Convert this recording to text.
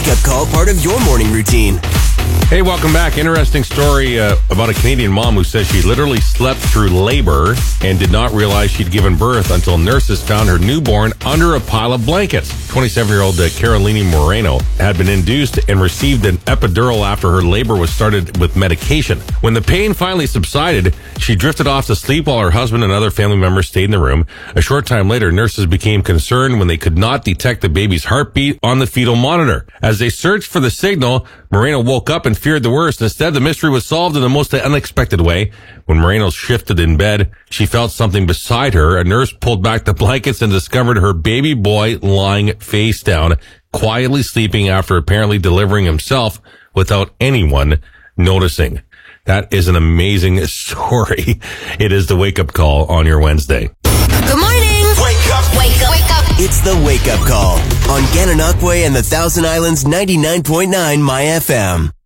Wake-up call, part of your morning routine. Hey, welcome back. Interesting story about a Canadian mom who says she literally slept through labor and did not realize she'd given birth until nurses found her newborn under a pile of blankets. 27-year-old Carolini Moreno had been induced and received an epidural after her labor was started with medication. When the pain finally subsided, she drifted off to sleep while her husband and other family members stayed in the room. A short time later, nurses became concerned when they could not detect the baby's heartbeat on the fetal monitor. As they searched for the signal, Moreno woke up and feared the worst. Instead, the mystery was solved in the most unexpected way. When Moreno shifted in bed, she felt something beside her. A nurse pulled back the blankets and discovered her baby boy lying face down, quietly sleeping after apparently delivering himself without anyone noticing. That is an amazing story. It is the wake-up call on your Wednesday. Good morning. Wake up. Wake up. Wake up. It's the wake-up call on Gananoque and the Thousand Islands 99.9 My FM.